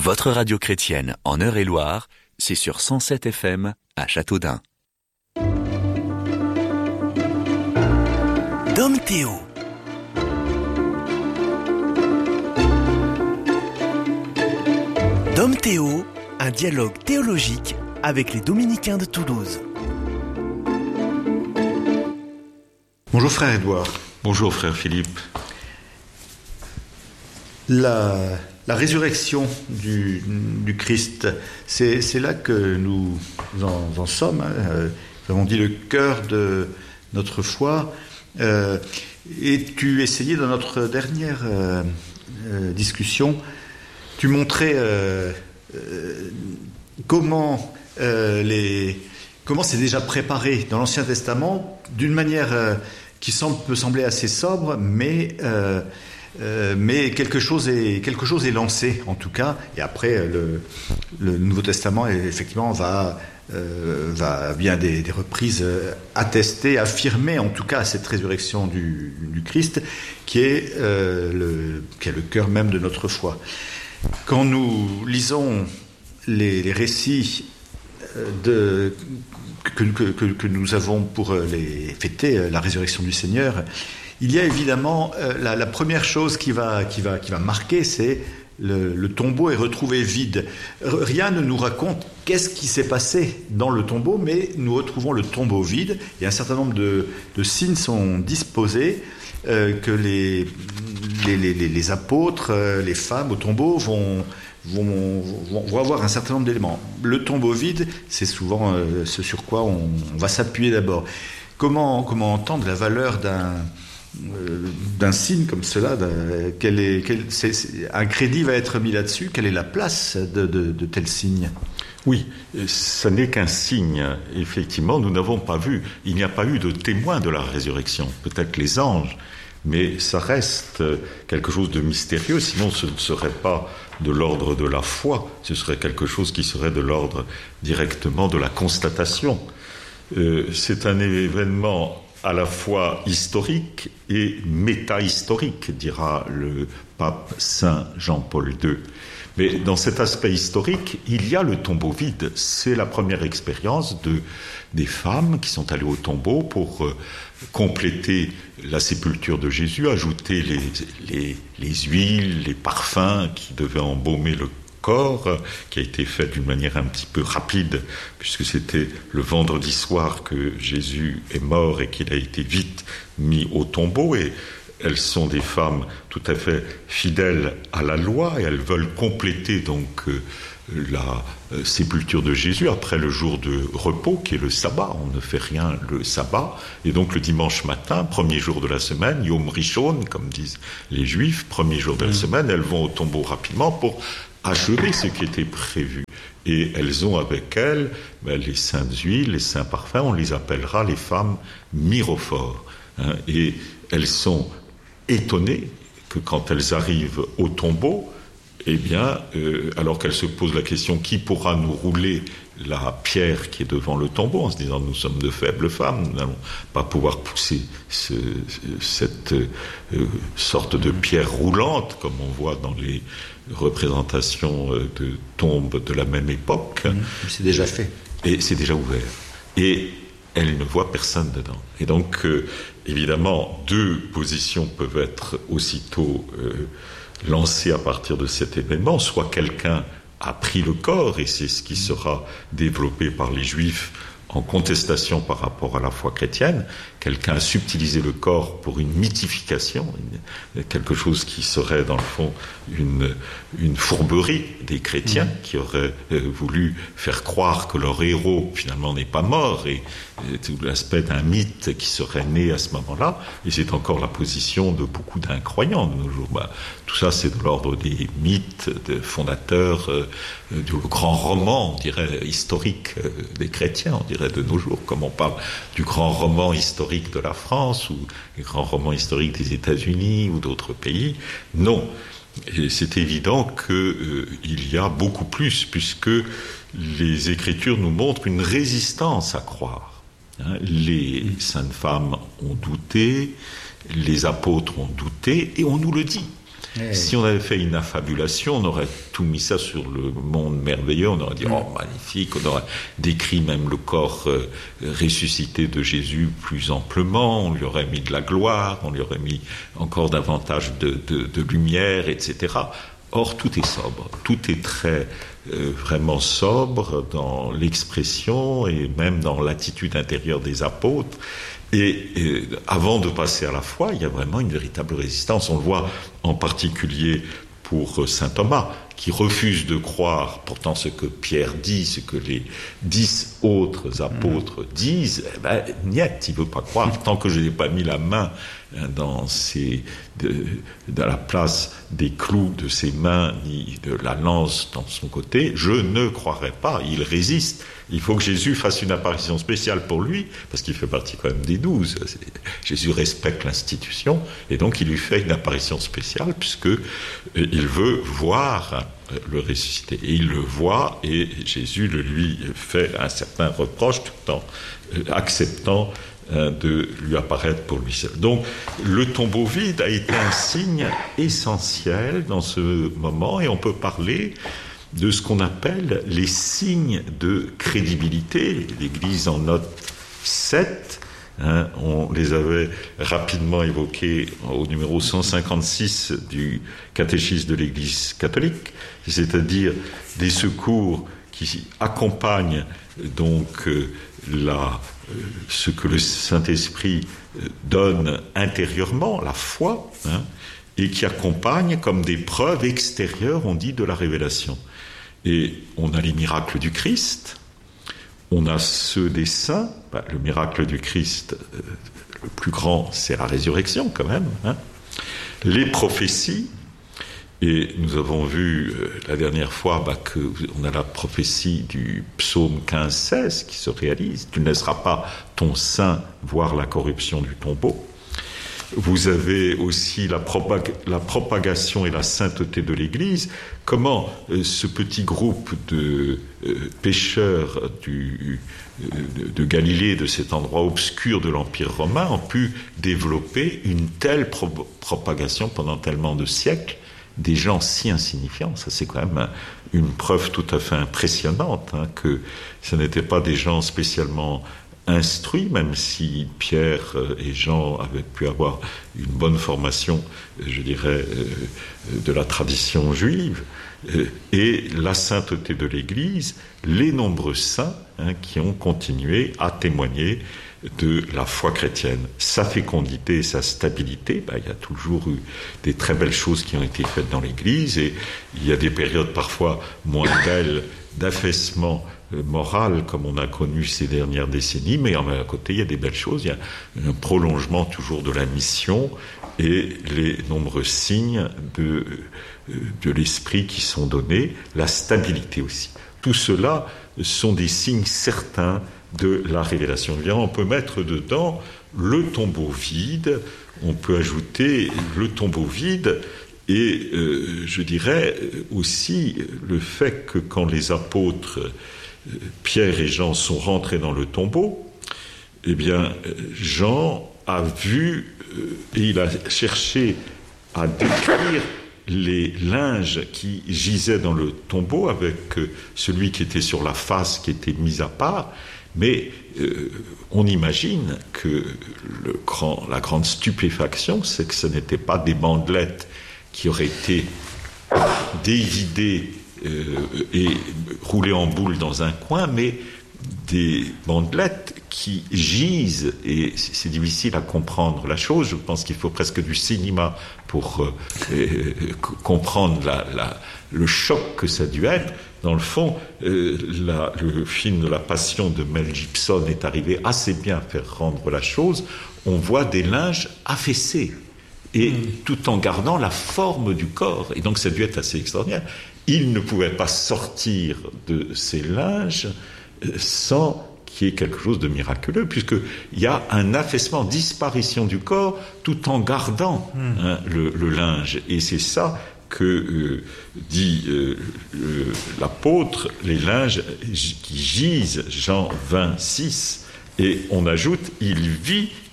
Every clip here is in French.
Votre radio chrétienne en Eure-et-Loire, c'est sur 107 FM à Châteaudun. Dom Théo. Dom Théo, un dialogue théologique avec les Dominicains de Toulouse. Bonjour frère Édouard. Bonjour frère Philippe. La résurrection du Christ, c'est là que nous en sommes. Nous avons dit le cœur de notre foi. Et tu essayais dans notre dernière discussion, tu montrais comment c'est déjà préparé dans l'Ancien Testament d'une manière qui peut sembler assez sobre, mais quelque chose est lancé en tout cas. Et après le Nouveau Testament effectivement va bien des reprises attester, affirmer en tout cas cette résurrection du Christ qui est le cœur même de notre foi. Quand nous lisons les récits que nous avons pour les fêter la résurrection du Seigneur, il y a évidemment la première chose qui va marquer, c'est le tombeau est retrouvé vide. Rien ne nous raconte qu'est-ce qui s'est passé dans le tombeau, mais nous retrouvons le tombeau vide. Et un certain nombre de signes sont disposés que les apôtres, les femmes au tombeau vont avoir un certain nombre d'éléments. Le tombeau vide, c'est souvent ce sur quoi on va s'appuyer d'abord. Comment entendre la valeur d'un signe comme cela, un crédit va être mis là-dessus. Quelle est la place de tel signe ? Oui, ça n'est qu'un signe. Effectivement, nous n'avons pas vu, il n'y a pas eu de témoin de la résurrection, peut-être les anges, mais ça reste quelque chose de mystérieux, sinon ce ne serait pas de l'ordre de la foi, ce serait quelque chose qui serait de l'ordre directement de la constatation. C'est un événement à la fois historique et métahistorique, dira le pape Saint Jean-Paul II. Mais dans cet aspect historique, il y a le tombeau vide. C'est la première expérience des femmes qui sont allées au tombeau pour compléter la sépulture de Jésus, ajouter les huiles, les parfums qui devaient embaumer le corps, qui a été fait d'une manière un petit peu rapide, puisque c'était le vendredi soir que Jésus est mort et qu'il a été vite mis au tombeau. Et elles sont des femmes tout à fait fidèles à la loi et elles veulent compléter donc la sépulture de Jésus après le jour de repos qui est le sabbat. On ne fait rien le sabbat. Et donc le dimanche matin, premier jour de la semaine, Yom Rishon, comme disent les Juifs, premier jour de la semaine, elles vont au tombeau rapidement pour achever ce qui était prévu. Et elles ont avec elles les saintes huiles, les saints parfums, on les appellera les femmes myrophores. Et elles sont étonnées que quand elles arrivent au tombeau, eh bien, alors qu'elles se posent la question qui pourra nous rouler la pierre qui est devant le tombeau, en se disant nous sommes de faibles femmes, nous n'allons pas pouvoir pousser cette sorte de pierre roulante comme on voit dans les représentations de tombes de la même époque. C'est déjà fait. Et c'est déjà ouvert. Et elle ne voit personne dedans. Et donc, évidemment, deux positions peuvent être aussitôt lancées à partir de cet événement. Soit quelqu'un a pris le corps, et c'est ce qui sera développé par les Juifs en contestation par rapport à la foi chrétienne. Quelqu'un a subtilisé le corps pour une mythification, quelque chose qui serait dans le fond une fourberie des chrétiens qui auraient voulu faire croire que leur héros finalement n'est pas mort, et tout l'aspect d'un mythe qui serait né à ce moment-là. Et c'est encore la position de beaucoup d'incroyants de nos jours. Tout ça, c'est de l'ordre des mythes, des fondateurs du grand roman, on dirait, historique des chrétiens, on dirait de nos jours, comme on parle du grand roman historique de la France ou les grands romans historiques des États-Unis ou d'autres pays. Non. Et c'est évident qu'il y a beaucoup plus, puisque les Écritures nous montrent une résistance à croire. Les saintes femmes ont douté, les apôtres ont douté, et on nous le dit. Si on avait fait une affabulation, on aurait tout mis ça sur le monde merveilleux, on aurait dit oh magnifique, on aurait décrit même le corps ressuscité de Jésus plus amplement, on lui aurait mis de la gloire, on lui aurait mis encore davantage de lumière, etc. Or tout est sobre, tout est très vraiment sobre dans l'expression et même dans l'attitude intérieure des apôtres. Et avant de passer à la foi, il y a vraiment une véritable résistance. On le voit en particulier pour saint Thomas, qui refuse de croire pourtant ce que Pierre dit, ce que les 10 autres apôtres disent. Eh ben, niet, il ne veut pas croire. Tant que je n'ai pas mis la main dans la place des clous de ses mains, ni de la lance dans son côté, je ne croirai pas. Il résiste. Il faut que Jésus fasse une apparition spéciale pour lui, parce qu'il fait partie quand même des 12. Jésus respecte l'institution, et donc il lui fait une apparition spéciale, puisque il veut voir le ressuscité. Et il le voit, et Jésus le lui fait un certain reproche, tout en acceptant de lui apparaître pour lui seul. Donc, le tombeau vide a été un signe essentiel dans ce moment, et on peut parler de ce qu'on appelle les signes de crédibilité. L'Église en note 7, on les avait rapidement évoqués au numéro 156 du catéchisme de l'Église catholique, c'est-à-dire des secours qui accompagnent donc ce que le Saint-Esprit donne intérieurement, la foi, et qui accompagnent comme des preuves extérieures, on dit, de la révélation. Et on a les miracles du Christ, on a ceux des saints. Le miracle du Christ, le plus grand, c'est la résurrection quand même. Les prophéties, et nous avons vu la dernière fois qu'on a la prophétie du psaume 15-16 qui se réalise. Tu ne laisseras pas ton saint voir la corruption du tombeau. Vous avez aussi la propagation et la sainteté de l'Église. Comment ce petit groupe de pécheurs de Galilée, de cet endroit obscur de l'Empire romain, ont pu développer une telle propagation pendant tellement de siècles, des gens si insignifiants. Ça, c'est quand même une preuve tout à fait impressionnante, que ce n'étaient pas des gens spécialement instruits, même si Pierre et Jean avaient pu avoir une bonne formation, je dirais, de la tradition juive, et la sainteté de l'Église, les nombreux saints qui ont continué à témoigner de la foi chrétienne. Sa fécondité et sa stabilité, il y a toujours eu des très belles choses qui ont été faites dans l'Église, et il y a des périodes parfois moins belles d'affaissement moral comme on a connu ces dernières décennies, mais à côté il y a des belles choses, il y a un prolongement toujours de la mission et les nombreux signes de l'esprit qui sont donnés, la stabilité aussi. Tout cela sont des signes certains de la révélation. Bien, on peut mettre dedans le tombeau vide, on peut ajouter le tombeau vide, et je dirais aussi le fait que quand les apôtres Pierre et Jean sont rentrés dans le tombeau, eh bien Jean a vu et il a cherché à décrire les linges qui gisaient dans le tombeau avec celui qui était sur la face qui était mis à part, mais on imagine que la grande stupéfaction, c'est que ce n'étaient pas des bandelettes qui auraient été dévidées et roulées en boule dans un coin, mais des bandelettes qui gisent, et c'est difficile à comprendre la chose. Je pense qu'il faut presque du cinéma pour comprendre le choc que ça a dû être. Dans le fond, le film de la Passion de Mel Gibson est arrivé assez bien à faire rendre la chose. On voit des linges affaissés, et tout en gardant la forme du corps. Et donc ça a dû être assez extraordinaire. Il ne pouvait pas sortir de ces linges sans qu'il y ait quelque chose de miraculeux, puisqu'il y a un affaissement, disparition du corps, tout en gardant le linge. Et c'est ça que dit l'apôtre, les linges qui gisent, Jean 26. Et on ajoute, il vit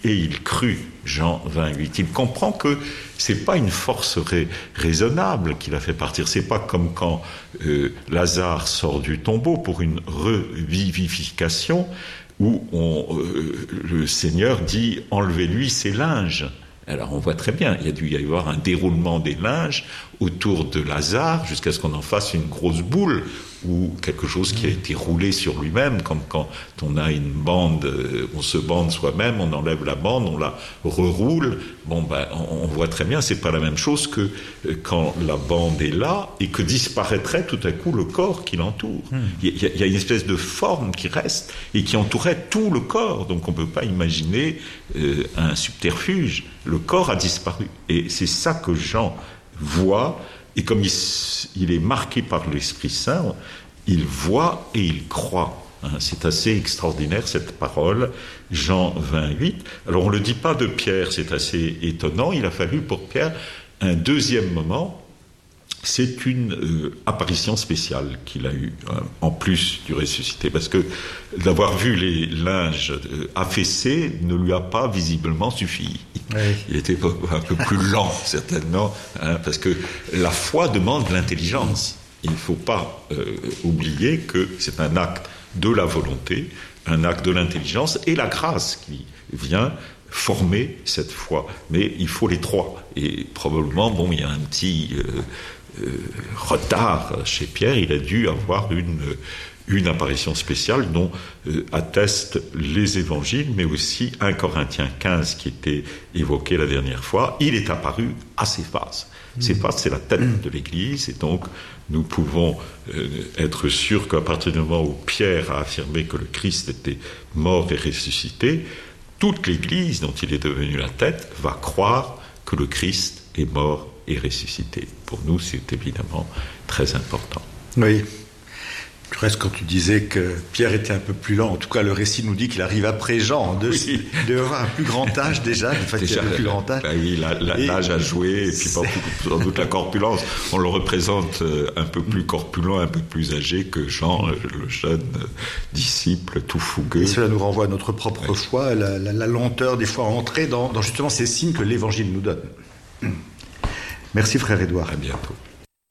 et il crut. Jean 28. Il comprend que c'est pas une force raisonnable qui l'a fait partir. C'est pas comme quand Lazare sort du tombeau pour une revivification où le Seigneur dit « enlevez-lui ses linges ». Alors on voit très bien, il y a dû y avoir un déroulement des linges autour de Lazare jusqu'à ce qu'on en fasse une grosse boule ou quelque chose qui a été roulé sur lui-même, comme quand on a une bande, on se bande soi-même, on enlève la bande, on la reroule. Bon, on voit très bien, c'est pas la même chose que quand la bande est là et que disparaîtrait tout à coup le corps qui l'entoure. Il y a une espèce de forme qui reste et qui entourait tout le corps, donc on peut pas imaginer un subterfuge. Le corps a disparu et c'est ça que Jean voit. Et comme il est marqué par l'Esprit Saint, il voit et il croit. C'est assez extraordinaire cette parole, Jean 28. Alors on ne le dit pas de Pierre, c'est assez étonnant. Il a fallu pour Pierre un deuxième moment. C'est une apparition spéciale qu'il a eue, en plus du ressuscité, parce que d'avoir vu les linges affaissés ne lui a pas visiblement suffi. Oui. Il était un peu plus lent, certainement, parce que la foi demande l'intelligence. Il ne faut pas oublier que c'est un acte de la volonté, un acte de l'intelligence et la grâce qui vient former cette foi. Mais il faut les trois. Et probablement, il y a un petit retard chez Pierre. Il a dû avoir une apparition spéciale dont attestent les évangiles, mais aussi 1 Corinthiens 15 qui était évoqué la dernière fois. Il est apparu à Céphas. Céphas, c'est la tête de l'Église, et donc nous pouvons être sûrs qu'à partir du moment où Pierre a affirmé que le Christ était mort et ressuscité, toute l'Église dont il est devenu la tête va croire que le Christ est mort et ressuscité. Pour nous, c'est évidemment très important. Oui. Du reste, quand tu disais que Pierre était un peu plus lent, en tout cas le récit nous dit qu'il arrive après Jean, de avoir un plus grand âge déjà, il a le plus grand âge. Oui, l'âge a joué, et puis sans doute la corpulence. On le représente un peu plus corpulent, un peu plus âgé que Jean, le jeune disciple tout fougueux. Et cela nous renvoie à notre propre foi, la lenteur des fois à entrer dans justement ces signes que l'Évangile nous donne. Merci frère Édouard. À bientôt.